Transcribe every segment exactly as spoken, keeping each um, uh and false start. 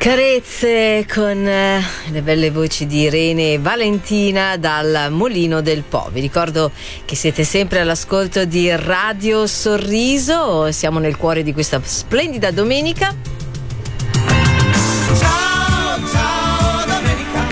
Carezze con eh, le belle voci di Irene e Valentina dal Molino del Po. Vi ricordo che siete sempre all'ascolto di Radio Sorriso, siamo nel cuore di questa splendida domenica. Ciao, ciao domenica.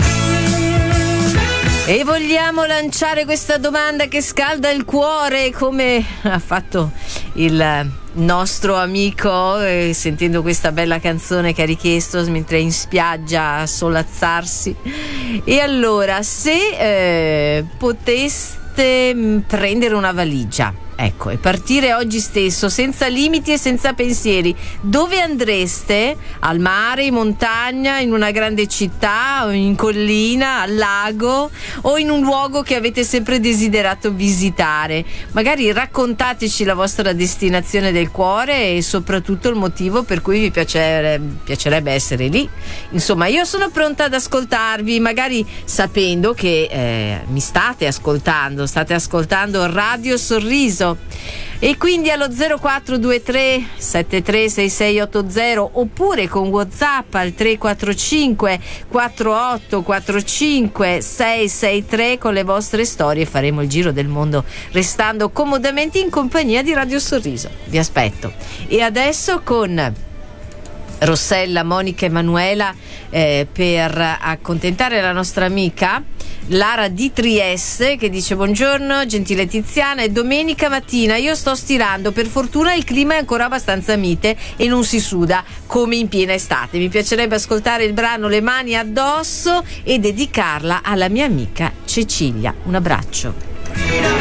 E vogliamo lanciare questa domanda che scalda il cuore, come ha fatto il nostro amico, eh, sentendo questa bella canzone che ha richiesto mentre è in spiaggia a solazzarsi. E allora, se eh, poteste mh, prendere una valigia, ecco, e partire oggi stesso senza limiti e senza pensieri, dove andreste? Al mare, in montagna, in una grande città, o in collina, al lago, o in un luogo che avete sempre desiderato visitare? Magari raccontateci la vostra destinazione del cuore e soprattutto il motivo per cui vi piacerebbe, piacerebbe essere lì. Insomma, io sono pronta ad ascoltarvi, magari sapendo che eh, mi state ascoltando, state ascoltando Radio Sorriso. E quindi allo zero quattro due tre sette tre sei sei otto zero oppure con WhatsApp al tre quattro cinque quattro otto quattro cinque sei sei tre con le vostre storie. Faremo il giro del mondo restando comodamente in compagnia di Radio Sorriso. Vi aspetto. E adesso con Rossella, Monica e Manuela, eh, per accontentare la nostra amica Lara di Trieste, che dice: buongiorno gentile Tiziana, è domenica mattina, io sto stirando, per fortuna il clima è ancora abbastanza mite e non si suda come in piena estate. Mi piacerebbe ascoltare il brano Le mani addosso e dedicarla alla mia amica Cecilia. Un abbraccio.